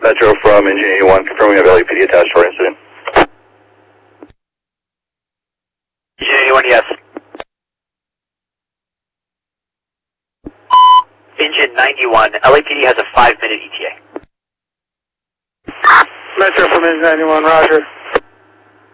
Metro from Engine 81, confirming we have LAPD attached to our incident. Engine 81, yes. Engine 91, LAPD has a 5-minute ETA. Metro from Engine 91, roger.